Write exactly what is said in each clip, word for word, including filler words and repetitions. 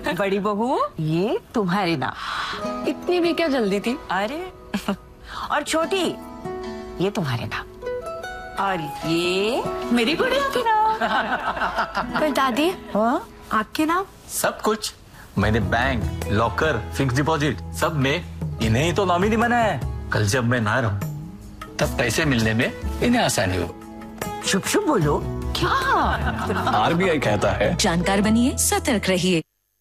बड़ी बहू, ये तुम्हारे नाम। इतनी भी क्या जल्दी थी? अरे और छोटी, ये तुम्हारे नाम, और ये मेरी गुड़िया के नाम। पर दादी, हाँ? आपके नाम? सब कुछ मैंने बैंक, लॉकर, फिक्स डिपॉजिट सब में इन्हें ही तो नॉमिनी बनाया है। कल जब मैं ना रहूं तब पैसे मिलने में इन्हें आसानी हो। शुभ शुभ बोलो। क्या? आरबीआई कहता है जानकार बनिए, सतर्क रहिए।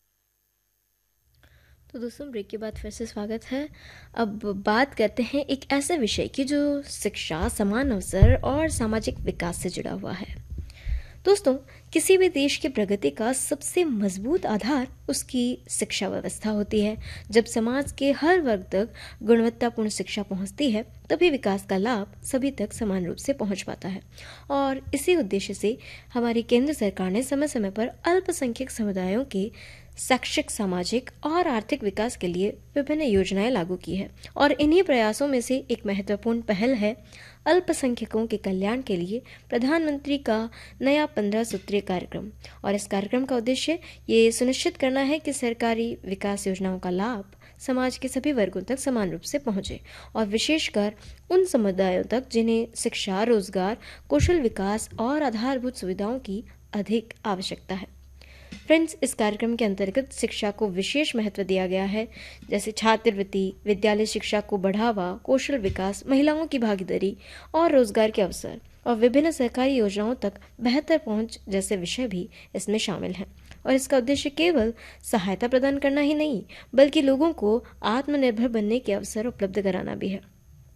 तो दोस्तों, ब्रेक के बाद फिर से स्वागत है। अब बात करते हैं एक ऐसे विषय की जो शिक्षा, समान अवसर और सामाजिक विकास से जुड़ा हुआ है। दोस्तों, किसी भी देश की प्रगति का सबसे मजबूत आधार उसकी शिक्षा व्यवस्था होती है। जब समाज के हर वर्ग तक गुणवत्तापूर्ण शिक्षा पहुंचती है, तभी विकास का लाभ सभी तक समान रूप से पहुंच पाता है। और इसी उद्देश्य से हमारी केंद्र सरकार ने समय समय पर अल्पसंख्यक समुदायों के शैक्षिक, सामाजिक और आर्थिक विकास के लिए विभिन्न योजनाएं लागू की है। और इन्हीं प्रयासों में से एक महत्वपूर्ण पहल है अल्पसंख्यकों के कल्याण के लिए प्रधानमंत्री का नया पंद्रह सूत्रीय कार्यक्रम। और इस कार्यक्रम का उद्देश्य ये सुनिश्चित करना है कि सरकारी विकास योजनाओं का लाभ समाज के सभी वर्गों तक समान रूप से पहुंचे, और विशेषकर उन समुदायों तक जिन्हें शिक्षा, रोजगार, कौशल विकास और आधारभूत सुविधाओं की अधिक आवश्यकता है। फ्रेंड्स, इस कार्यक्रम के अंतर्गत शिक्षा को विशेष महत्व दिया गया है, जैसे छात्रवृत्ति, विद्यालय शिक्षा को बढ़ावा, कौशल विकास, महिलाओं की भागीदारी और रोजगार के अवसर, और विभिन्न सरकारी योजनाओं तक बेहतर पहुंच जैसे विषय भी इसमें शामिल हैं। और इसका उद्देश्य केवल सहायता प्रदान करना ही नहीं, बल्कि लोगों को आत्मनिर्भर बनने के अवसर उपलब्ध कराना भी है।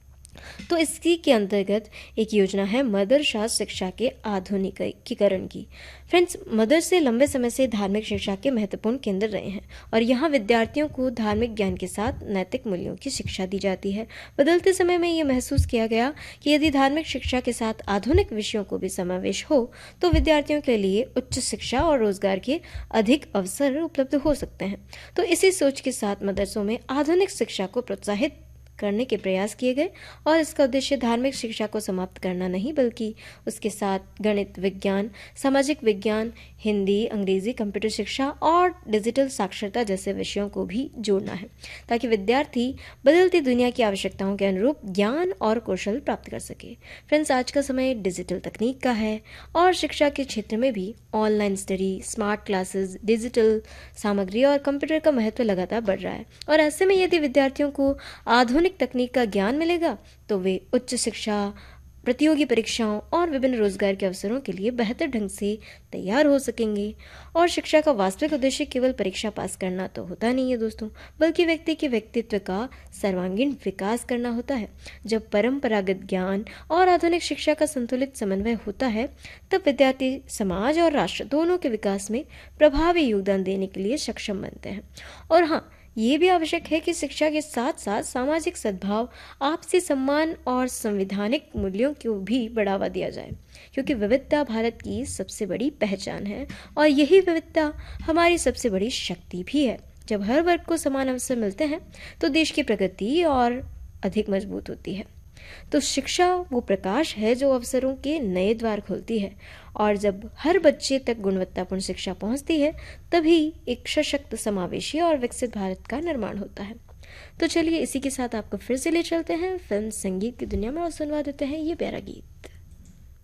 तो इसी के अंतर्गत एक योजना है मदरसा शिक्षा के आधुनिकीकरण की। फ्रेंड्स, मदरसे लंबे समय से धार्मिक शिक्षा के महत्वपूर्ण केंद्र रहे हैं, और यहाँ विद्यार्थियों को धार्मिक ज्ञान के साथ नैतिक मूल्यों की शिक्षा दी जाती है। बदलते समय में ये महसूस किया गया कि यदि धार्मिक शिक्षा के साथ आधुनिक विषयों को भी समावेश हो, तो विद्यार्थियों के लिए उच्च शिक्षा और रोजगार के अधिक अवसर उपलब्ध हो सकते हैं। तो इसी सोच के साथ मदरसों में आधुनिक शिक्षा को प्रोत्साहित करने के प्रयास किए गए, और इसका उद्देश्य धार्मिक शिक्षा को समाप्त करना नहीं, बल्कि उसके साथ गणित, विज्ञान, सामाजिक विज्ञान, हिंदी, अंग्रेजी, कंप्यूटर शिक्षा और डिजिटल साक्षरता जैसे विषयों को भी जोड़ना है, ताकि विद्यार्थी बदलती दुनिया की आवश्यकताओं के अनुरूप ज्ञान और कौशल प्राप्त कर सके। फ्रेंड्स, आज का समय डिजिटल तकनीक का है, और शिक्षा के क्षेत्र में भी online study, smart classes, digital सामग्री और कंप्यूटर का महत्व लगातार बढ़ रहा है। और ऐसे में यदि विद्यार्थियों को आधुनिक तकनीक का ज्ञान मिलेगा, तो वे उच्च शिक्षा, प्रतियोगी परीक्षाओं और विभिन्न रोजगार के अवसरों के लिए बेहतर ढंग से तैयार हो सकेंगे। और शिक्षा का वास्तविक उद्देश्य केवल परीक्षा पास करना तो होता नहीं है दोस्तों, बल्कि व्यक्ति के व्यक्तित्व का सर्वांगीण विकास करना होता है। जब परंपरागत ज्ञान और आधुनिक शिक्षा का संतुलित समन्वय होता है, तब विद्यार्थी समाज और राष्ट्र दोनों के विकास में प्रभावी योगदान देने के लिए सक्षम बनते हैं। और हाँ, ये भी आवश्यक है कि शिक्षा के साथ साथ सामाजिक सद्भाव, आपसी सम्मान और संवैधानिक मूल्यों को भी बढ़ावा दिया जाए, क्योंकि विविधता भारत की सबसे बड़ी पहचान है, और यही विविधता हमारी सबसे बड़ी शक्ति भी है। जब हर वर्ग को समान अवसर मिलते हैं, तो देश की प्रगति और अधिक मजबूत होती है। तो शिक्षा वो प्रकाश है जो अवसरों के नए द्वार खोलती है, और जब हर बच्चे तक गुणवत्तापूर्ण शिक्षा पहुंचती है, तभी एक सशक्त, समावेशी और विकसित भारत का निर्माण होता है। तो चलिए, इसी के साथ आपको फिर से ले चलते हैं फिल्म संगीत की दुनिया में, और सुनवा देते हैं ये प्यारा गीत।